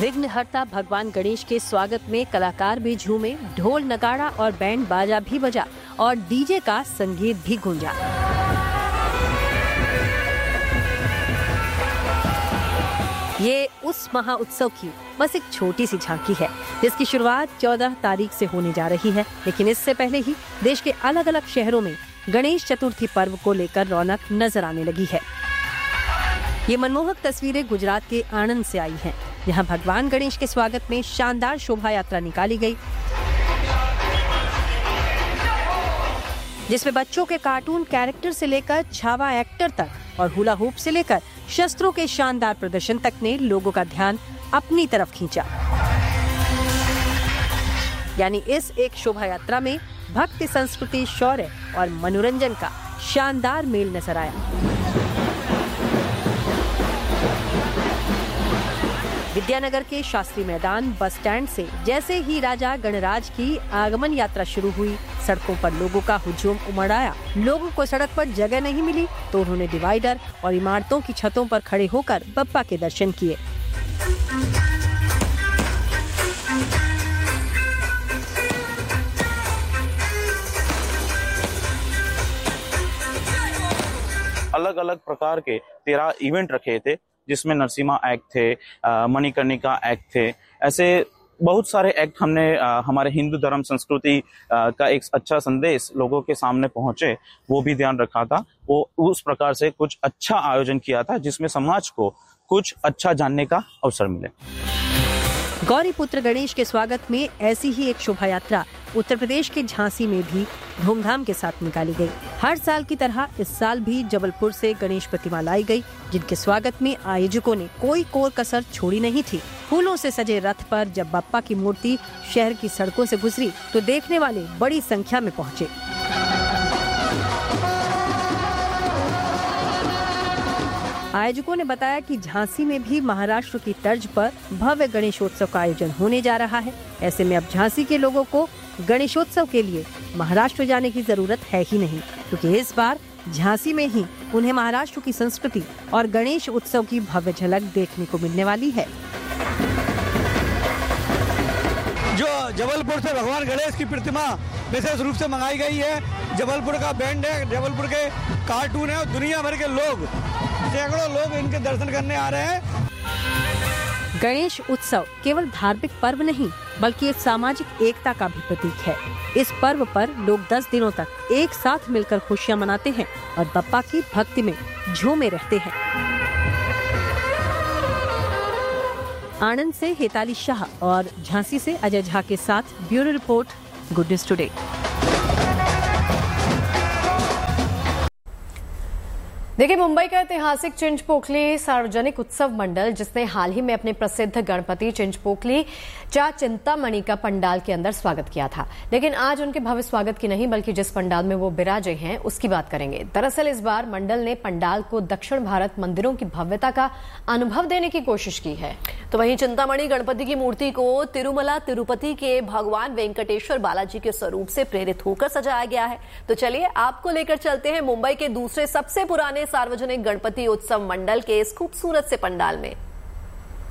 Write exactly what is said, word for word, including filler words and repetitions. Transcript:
विघ्नहर्ता भगवान गणेश के स्वागत में कलाकार भी झूमे, ढोल नगाड़ा और बैंड बाजा भी बजा और डीजे का संगीत भी गूंजा। ये उस महा उत्सव की बस एक छोटी सी झांकी है जिसकी शुरुआत चौदह तारीख से होने जा रही है, लेकिन इससे पहले ही देश के अलग अलग शहरों में गणेश चतुर्थी पर्व को लेकर रौनक नजर आने लगी है। ये मनमोहक तस्वीरें गुजरात के आणंद से आई हैं, जहां भगवान गणेश के स्वागत में शानदार शोभा यात्रा निकाली गई, जिसमें बच्चों के कार्टून कैरेक्टर से लेकर छावा एक्टर तक और हुला हूप से लेकर शस्त्रों के शानदार प्रदर्शन तक ने लोगों का ध्यान अपनी तरफ खींचा। यानी इस एक शोभा यात्रा में भक्ति, संस्कृति, शौर्य और मनोरंजन का शानदार मेल नजर आया। विद्यानगर के शास्त्री मैदान बस स्टैंड से जैसे ही राजा गणराज की आगमन यात्रा शुरू हुई, सड़कों पर लोगों का हुजूम उमड़ आया। लोगों को सड़क पर जगह नहीं मिली तो उन्होंने डिवाइडर और इमारतों की छतों पर खड़े होकर बप्पा के दर्शन किए। अलग अलग प्रकार के तेरह इवेंट रखे थे, जिसमें नरसिम्हा एक्ट थे, मणिकर्णिका एक्ट थे। ऐसे बहुत सारे एक्ट हमने आ, हमारे हिंदू धर्म संस्कृति आ, का एक अच्छा संदेश लोगों के सामने पहुंचे, वो भी ध्यान रखा था। वो उस प्रकार से कुछ अच्छा आयोजन किया था जिसमें समाज को कुछ अच्छा जानने का अवसर मिले। गौरी पुत्र गणेश के स्वागत में ऐसी ही एक शोभा यात्रा उत्तर प्रदेश के झांसी में भी धूमधाम के साथ निकाली गई। हर साल की तरह इस साल भी जबलपुर से गणेश प्रतिमा लाई गई, जिनके स्वागत में आयोजकों ने कोई कोर कसर छोड़ी नहीं थी। फूलों से सजे रथ पर जब बप्पा की मूर्ति शहर की सड़कों से गुजरी तो देखने वाले बड़ी संख्या में पहुंचे। आयोजकों ने बताया कि झांसी में भी महाराष्ट्र की तर्ज पर भव्य गणेशोत्सव का आयोजन होने जा रहा है। ऐसे में अब झांसी के लोगों को गणेशोत्सव के लिए महाराष्ट्र जाने की जरूरत है ही नहीं, क्योंकि इस बार झांसी में ही उन्हें महाराष्ट्र की संस्कृति और गणेश उत्सव की भव्य झलक देखने को मिलने वाली है। जो जबलपुर से भगवान गणेश की प्रतिमा विशेष रूप से मंगाई गई है, जबलपुर का बैंड है, जबलपुर के कार्टून है और दुनिया भर के लोग, सैकड़ों लोग इनके दर्शन करने आ रहे हैं। गणेश उत्सव केवल धार्मिक पर्व नहीं बल्कि एक सामाजिक एकता का भी प्रतीक है। इस पर्व पर लोग दस दिनों तक एक साथ मिलकर खुशियां मनाते हैं और बप्पा की भक्ति में झूमे रहते हैं। आणंद से हेताली शाह और झांसी से अजय झा के साथ bureau report, good news today. देखिए, मुंबई का ऐतिहासिक चिंचपोकली सार्वजनिक उत्सव मंडल, जिसने हाल ही में अपने प्रसिद्ध गणपति चिंचपोकली चा चिंतामणि का पंडाल के अंदर स्वागत किया था, लेकिन आज उनके भव्य स्वागत की नहीं बल्कि जिस पंडाल में वो विराजे हैं उसकी बात करेंगे। दरअसल इस बार मंडल ने पंडाल को दक्षिण भारत मंदिरों की भव्यता का अनुभव देने की कोशिश की है। तो वहीं चिंतामणि गणपति की मूर्ति को तिरुमला तिरुपति के भगवान वेंकटेश्वर बालाजी के स्वरूप से प्रेरित होकर सजाया गया है। तो चलिए आपको लेकर चलते हैं मुंबई के दूसरे सबसे पुराने सार्वजनिक गणपति उत्सव मंडल के इस खूबसूरत से पंडाल में।